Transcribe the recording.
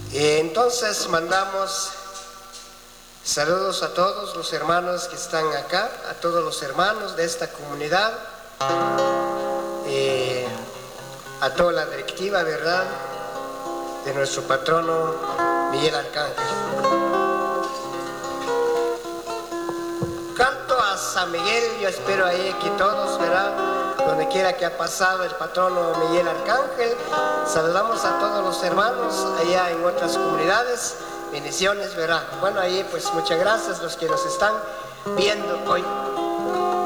Entonces mandamos saludos a todos los hermanos que están acá, a todos los hermanos de esta comunidad, a toda la directiva, ¿verdad?, de nuestro patrono Miguel Arcángel. Canto a San Miguel, yo espero ahí que todos, ¿verdad?, donde quiera que ha pasado el patrono Miguel Arcángel. Saludamos a todos los hermanos allá en otras comunidades. Bendiciones, ¿verdad? Bueno, ahí pues muchas gracias los que nos están viendo hoy.